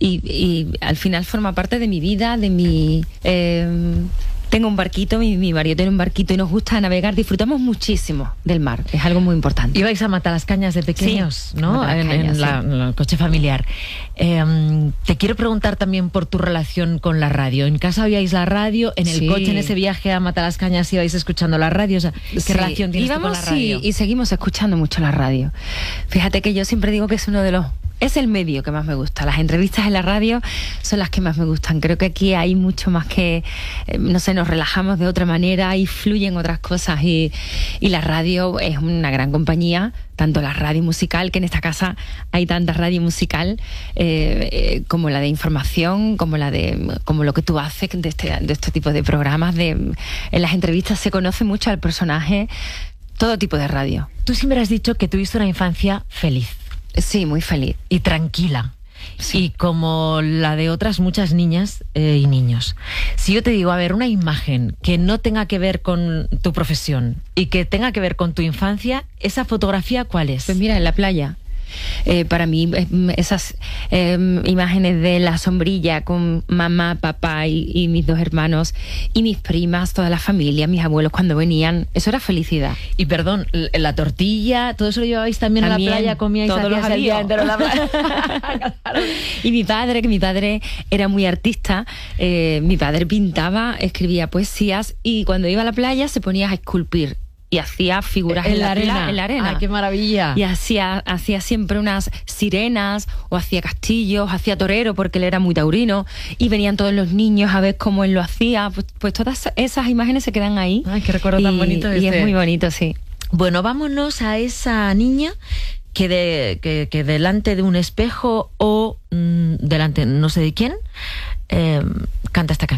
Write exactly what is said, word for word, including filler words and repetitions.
y, y al final forma parte de mi vida, de mi... Eh, tengo un barquito, mi, mi marido tiene un barquito y nos gusta navegar, disfrutamos muchísimo del mar, es algo muy importante. Ibais a Matalascañas de pequeños, sí, ¿no? En, en, la, sí. en el coche familiar. Eh, te quiero preguntar también por tu relación con la radio. ¿En casa oíais la radio? ¿En el sí. coche, en ese viaje a Matalascañas, ibais escuchando la radio? O sea, ¿qué sí. relación tienes tú con la radio? Sí, y seguimos escuchando mucho la radio. Fíjate que yo siempre digo que es uno de los... Es el medio que más me gusta. Las entrevistas en la radio son las que más me gustan. Creo que aquí hay mucho más que, eh, no sé, nos relajamos de otra manera y fluyen otras cosas. Y, y la radio es una gran compañía, tanto la radio musical, que en esta casa hay tanta radio musical, eh, eh, como la de información, como la de como lo que tú haces de este, de este tipo de programas. De, en las entrevistas se conoce mucho al personaje, todo tipo de radio. Tú siempre has dicho que tuviste una infancia feliz. Sí, muy feliz. Y tranquila. Sí. Y como la de otras muchas niñas eh, y niños. Si yo te digo, a ver, una imagen que no tenga que ver con tu profesión y que tenga que ver con tu infancia, ¿esa fotografía cuál es? Pues mira, en la playa. Eh, para mí esas eh, imágenes de la sombrilla con mamá, papá y, y mis dos hermanos y mis primas, toda la familia, mis abuelos cuando venían, eso era felicidad. Y perdón, la tortilla, todo eso lo llevabais también, también a la playa, comíais todos los el día entero en la playa. Y mi padre, que mi padre era muy artista, eh, mi padre pintaba, escribía poesías y cuando iba a la playa se ponía a esculpir y hacía figuras en, en, la, arena. en la arena. ¡Ay, qué maravilla! Y hacía, hacía siempre unas sirenas, o hacía castillos, hacía torero, porque él era muy taurino, y venían todos los niños a ver cómo él lo hacía. Pues, pues todas esas imágenes se quedan ahí. ¡Ay, qué recuerdo tan bonito! Y este. es muy bonito, sí. Bueno, vámonos a esa niña que, de, que, que delante de un espejo o mmm, delante no sé de quién, eh, canta esta canción.